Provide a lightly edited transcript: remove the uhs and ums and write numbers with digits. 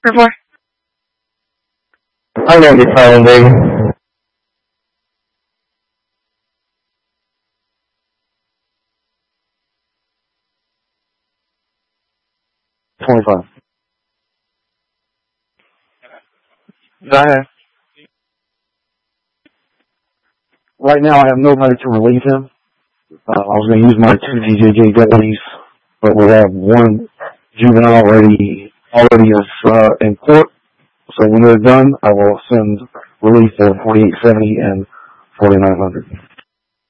Before. I know you're calling, baby. $25. Right now, I have nobody to relieve him. I was going to use my 2 DJJ deputies, but we have one juvenile already is in court. So when they're done, I will send relief for 4870 and 4900.